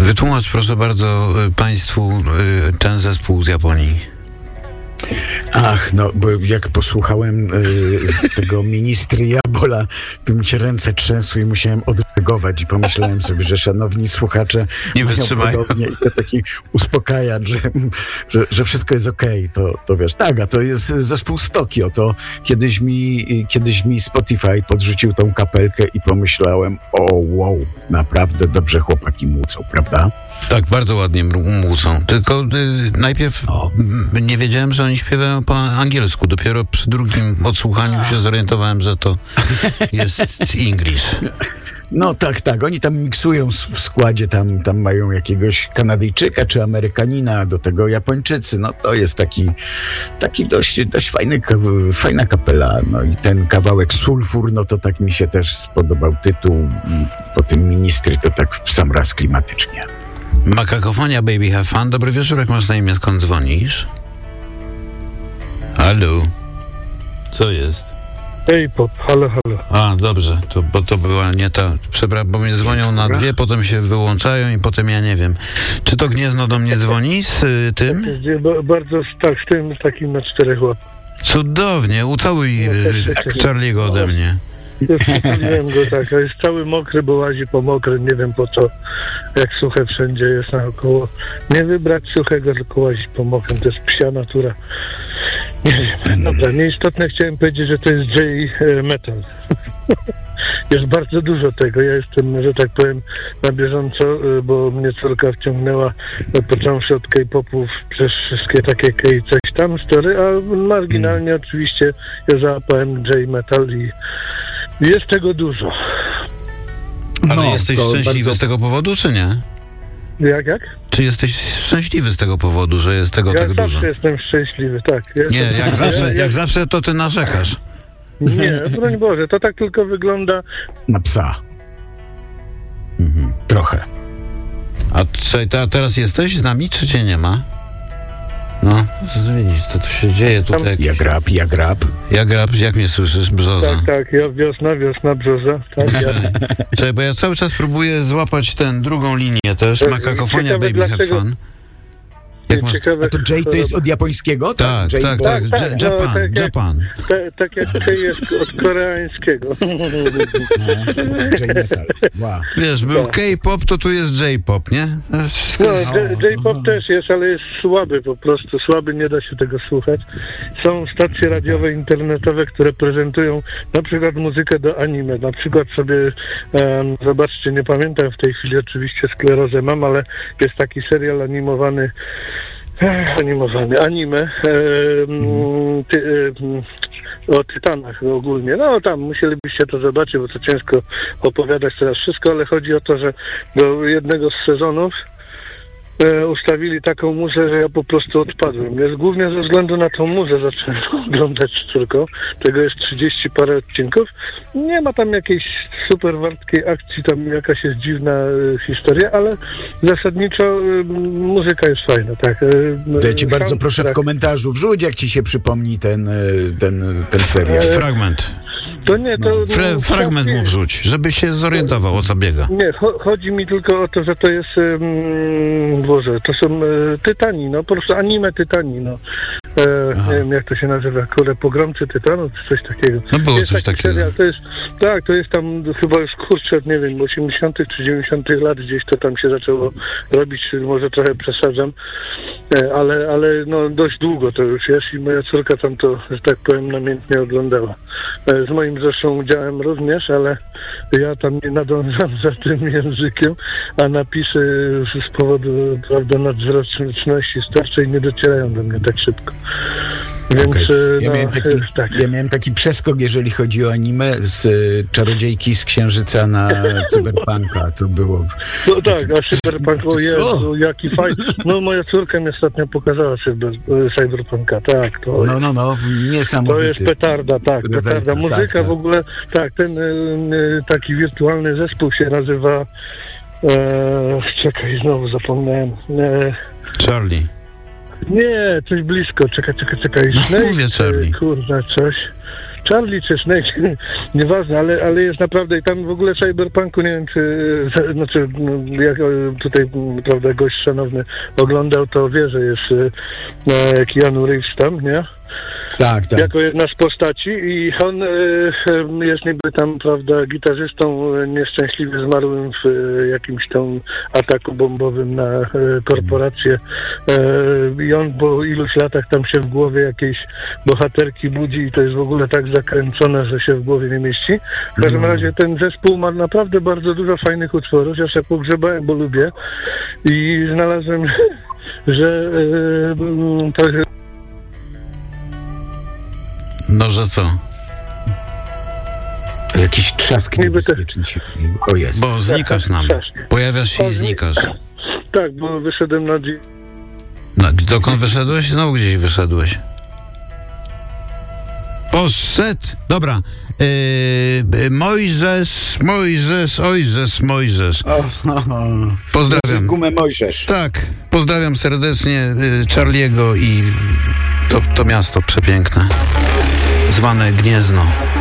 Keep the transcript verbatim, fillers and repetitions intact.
Wytłumacz proszę bardzo państwu ten zespół z Japonii. Ach, no, bo jak posłuchałem y, tego ministry Jabola, to mi się ręce trzęsły i musiałem odreagować i pomyślałem sobie, że szanowni słuchacze nie wytrzymają. Podobnie, i to taki uspokajacz, że, że, że wszystko jest okej, okay, to, to wiesz. Tak, a to jest zespół z Tokio, to kiedyś mi, kiedyś mi Spotify podrzucił tą kapelkę i pomyślałem, o wow, naprawdę dobrze chłopaki młócą, prawda? Tak, bardzo ładnie młócą. Tylko y, najpierw y, nie wiedziałem, że oni śpiewają po angielsku. Dopiero przy drugim odsłuchaniu się zorientowałem, że to jest English. No tak, tak. Oni tam miksują w składzie, tam, tam mają jakiegoś Kanadyjczyka czy Amerykanina, do tego Japończycy. No to jest taki, taki dość, dość fajny, fajna kapela. No i ten kawałek Sulfur, no to tak mi się też spodobał tytuł i po tym ministry to tak w sam raz klimatycznie. Makakofonia Baby Have Fun. Dobry wieczór, jak masz na imię, skąd dzwonisz? Halo? Co jest? Ej, pop, halo, halo. A, dobrze, to, bo to była nie ta... Przepraszam, bo mnie dzwonią na dwie, potem się wyłączają i potem ja nie wiem. Czy to Gniezno do mnie dzwoni z y, tym? Bardzo, tak, z tym, z takim na czterech łapach. Cudownie, ucałuj y, Charlie'ego ode mnie. Już wiem go tak, a jest cały mokry, bo łazi po mokrym, nie wiem po co, jak suche wszędzie jest naokoło. Nie wybrać suchego, tylko łazić po mokrym, to jest psia natura. Nie wiem, dobra, nieistotne chciałem powiedzieć, że to jest J-metal. Jest bardzo dużo tego, ja jestem, że tak powiem, na bieżąco, bo mnie córka wciągnęła, począwszy od K-popów przez wszystkie takie K coś tam story, a marginalnie hmm. oczywiście ja załapałem J-metal i jest tego dużo. Ale no, jesteś szczęśliwy bardzo... z tego powodu, czy nie? Jak, jak? Czy jesteś szczęśliwy z tego powodu, że jest tego ja tak dużo? Ja zawsze jestem szczęśliwy, tak. Jestem... Nie, jak zawsze, jak ja... zawsze to ty narzekasz. Nie, broń Boże, to tak tylko wygląda... Na psa. Mhm. Trochę. A co, ta, teraz jesteś z nami, czy cię nie ma? No, widzisz, co tu się dzieje tutaj. Jakieś... Ja grab, ja grab. Ja grab, jak mnie słyszysz, Brzoza? Tak, tak, ja wiosna, wiosna, Brzoza. Tak, ja. Czekaj, bo ja cały czas próbuję złapać tę drugą linię też, Makakofonia Baby dlaczego... Have Fun. Jak masz... A to J to jest od japońskiego? Tak, tak, tak, tak, tak, tak. Japan, no, tak, Japan. Tak, tak jak K jest od koreańskiego. Wow. Wiesz, był tak. K-pop, to tu jest J-pop, nie? No, J-pop też jest, ale jest słaby po prostu, słaby, nie da się tego słuchać. Są stacje radiowe, internetowe, które prezentują na przykład muzykę do anime. Na przykład sobie, um, zobaczcie, nie pamiętam w tej chwili, oczywiście sklerozę mam, ale jest taki serial animowany, animowany, anime e, ty, e, o Tytanach ogólnie. No tam musielibyście to zobaczyć, bo to ciężko opowiadać teraz wszystko, ale chodzi o to, że do jednego z sezonów e, ustawili taką muzę, że ja po prostu odpadłem. Jest głównie ze względu na tą muzę zacząłem oglądać tylko. Tego jest trzydzieści parę odcinków. Nie ma tam jakiejś super wartkiej akcji, tam jakaś jest dziwna e, historia, ale zasadniczo e, muzyka jest fajna, tak. E, to ja ci sam, bardzo proszę tak. w komentarzu wrzuć, jak ci się przypomni ten, ten, ten serial. E, fragment. To nie, to... No. Fra- fragment mu wrzuć, żeby się zorientował, o co biega. Nie, cho- chodzi mi tylko o to, że to jest... Um, Boże, to są e, Tytani, no po prostu anime Tytani, no. E, nie wiem, jak to się nazywa, kurde, Pogromcy Tytanów, czy coś takiego. No było jest coś takiego. Serial, to jest, tak, to jest tam chyba już kurczę, nie wiem, osiemdziesiątych czy dziewięćdziesiątych lat gdzieś to tam się zaczęło robić, może trochę przesadzam, e, ale, ale no dość długo to już jest i moja córka tam to, że tak powiem, namiętnie oglądała. E, z moim zresztą udziałem również, ale ja tam nie nadążam za tym językiem, a napisy z powodu, prawda, nadzwrotności starczej nie docierają do mnie tak szybko. Więc okay. ja, no, miałem taki, tak. ja miałem taki przeskok, jeżeli chodzi o anime, z y, Czarodziejki z Księżyca na Cyberpunka. To było... No tak, a Cyberpunk, o Jezu, jaki fajny. No moja córka mi ostatnio pokazała cyber, Cyberpunka, tak. To no, no, no, niesamowity. To jest petarda, tak, petarda. Muzyka tak, tak. w ogóle, tak, ten y, taki wirtualny zespół się nazywa, e, czekaj, znowu zapomniałem. E, Charlie. Nie, coś blisko, czekaj, czekaj, czekaj. No, mówię Charlie. Kurwa, coś. Charlie czy Snake, nieważne, ale, ale jest naprawdę i tam w ogóle Cyberpunku, nie wiem czy, znaczy, no, jak tutaj, prawda, gość szanowny oglądał, to wie, że jest e, Keanu Reeves tam, nie? Tak, tak. Jako jedna z postaci i on e, jest niby tam, prawda, gitarzystą e, nieszczęśliwie zmarłym w e, jakimś tam ataku bombowym na e, korporację e, i on po iluś latach tam się w głowie jakiejś bohaterki budzi i to jest w ogóle tak zakręcone, że się w głowie nie mieści. W każdym Mm. razie ten zespół ma naprawdę bardzo dużo fajnych utworów, ja się pogrzebałem, bo lubię i znalazłem, że e, to No, że co? Jakiś trzask Niby niebezpieczny się... O, jest. Bo znikasz nam. Pojawiasz się i znikasz. tak, bo wyszedłem na dzi- No, dokąd wyszedłeś? Znowu gdzieś wyszedłeś. Poszedł. Dobra. Yy, Mojżesz, Mojżesz, ojżesz, Mojżesz. O, o, o. Pozdrawiam. Gumę Mojżesz. Tak, pozdrawiam serdecznie y, Charliego i to, to miasto przepiękne, zwane Gniezno.